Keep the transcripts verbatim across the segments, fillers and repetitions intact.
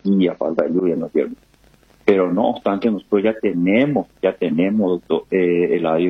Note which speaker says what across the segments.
Speaker 1: sequía, falta de lluvia, ¿no es cierto? Pero no obstante, nosotros ya tenemos, ya tenemos, doctor eh, Eladio,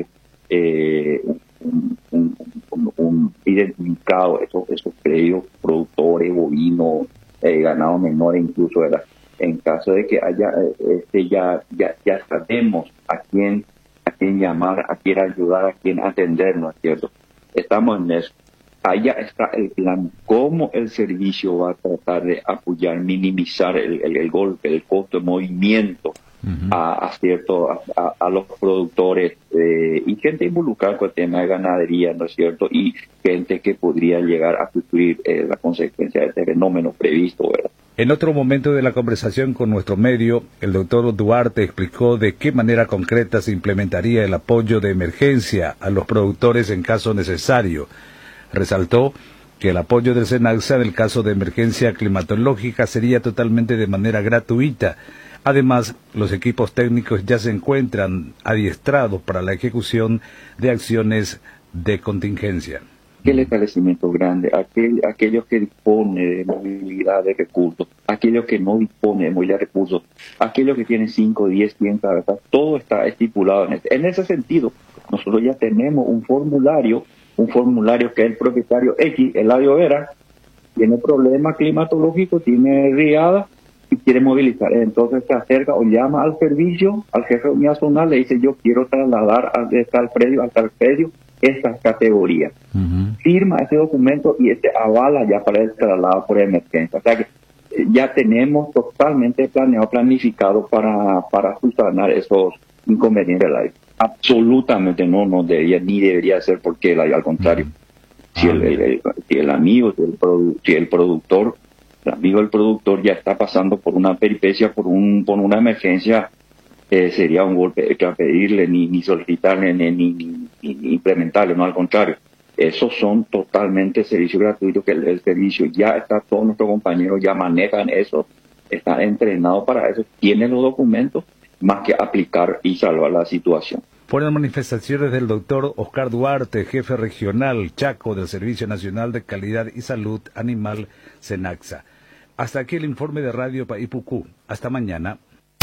Speaker 1: eh, un, un, un, un identificado esos, esos predios productores, bovinos, eh, ganado menor, incluso, ¿verdad? En caso de que haya, este, ya, ya, ya sabemos a quién, a quién llamar, a quién ayudar, a quién atender, ¿no es cierto? Estamos en eso. Allá está el plan, cómo el servicio va a tratar de apoyar, minimizar el, el, el golpe, el costo de movimiento uh-huh. a, a, cierto, a, a, a los productores eh, y gente involucrada con el tema de ganadería, ¿no es cierto? Y gente que podría llegar a sufrir eh, la consecuencia de este fenómeno previsto, ¿verdad?
Speaker 2: En otro momento de la conversación con nuestro medio, el doctor Duarte explicó de qué manera concreta se implementaría el apoyo de emergencia a los productores en caso necesario. Resaltó que el apoyo del SENACSA en el caso de emergencia climatológica sería totalmente de manera gratuita. Además, los equipos técnicos ya se encuentran adiestrados para la ejecución de acciones de contingencia.
Speaker 1: Aquel establecimiento grande, aquel, aquellos que disponen de movilidad de recursos, aquellos que no disponen de movilidad de recursos, aquellos que tienen cinco, diez, cien cabezas, todo está estipulado en ese. En ese sentido, nosotros ya tenemos un formulario, un formulario que el propietario X, Eladio Vera, tiene problemas climatológicos, tiene riada y quiere movilizar. Entonces se acerca o llama al servicio, al jefe de unidad zonal, le dice: yo quiero trasladar a tal predio, a tal predio, estas categorías. Uh-huh. Firma ese documento y este avala ya para el traslado por emergencia. O sea que eh, ya tenemos totalmente planeado, planificado para, para subsanar esos inconvenientes. Absolutamente no, no debería, ni debería ser, porque el, al contrario, uh-huh. si, el, el, el, si el amigo, si el, produ, si el productor, el amigo del productor ya está pasando por una peripecia, por un por una emergencia, Eh, sería un golpe extra pedirle, ni, ni solicitarle, ni, ni, ni, ni implementarle, no, al contrario. Esos son totalmente servicios gratuitos, que el, el servicio ya está, todos nuestros compañeros ya manejan eso, están entrenados para eso, tienen los documentos, más que aplicar y salvar la situación.
Speaker 2: Fueron manifestaciones del doctor Oscar Duarte, jefe regional Chaco del Servicio Nacional de Calidad y Salud Animal, SENACSA. Hasta aquí el informe de Radio Paipucú. Hasta mañana.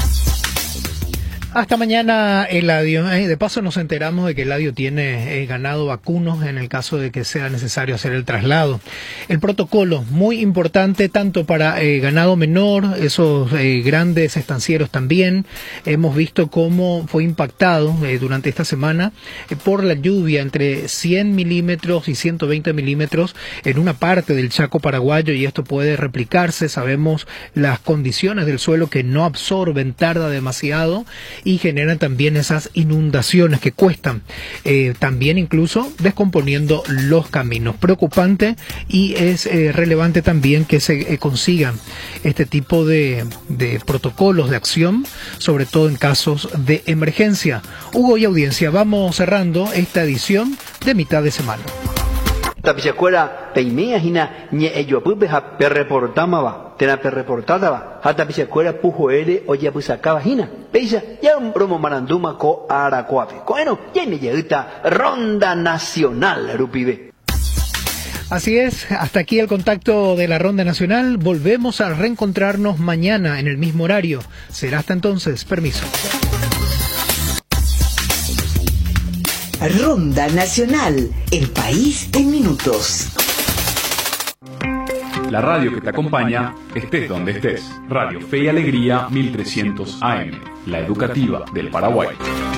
Speaker 3: Hasta mañana, Eladio. Eh, de paso nos enteramos de que Eladio tiene eh, ganado vacunos en el caso de que sea necesario hacer el traslado. El protocolo, muy importante tanto para eh, ganado menor, esos eh, grandes estancieros también. Hemos visto cómo fue impactado eh, durante esta semana eh, por la lluvia entre cien milímetros y ciento veinte milímetros en una parte del Chaco paraguayo, y esto puede replicarse. Sabemos las condiciones del suelo que no absorben, tarda demasiado, y generan también esas inundaciones que cuestan, eh, también incluso descomponiendo los caminos. Preocupante, y es eh, relevante también que se eh, consigan este tipo de, de protocolos de acción, sobre todo en casos de emergencia. Hugo y audiencia, vamos cerrando esta edición de mitad de semana.
Speaker 4: Tapichacuera peimea hina ñe ello pupe ha perreportama va tena perreportada va ha tapichacuera pujo ere oye pusacaba hina peisa ya un promo maranduma co aracuape bueno tiene lleguita ronda nacional rupibe.
Speaker 3: Así es, hasta aquí el contacto de la Ronda Nacional. Volvemos a reencontrarnos mañana en el mismo horario. Será hasta entonces. Permiso.
Speaker 5: Ronda Nacional, el país en minutos.
Speaker 6: La radio que te acompaña, estés donde estés. Radio Fe y Alegría mil trescientos A M, la educativa del Paraguay.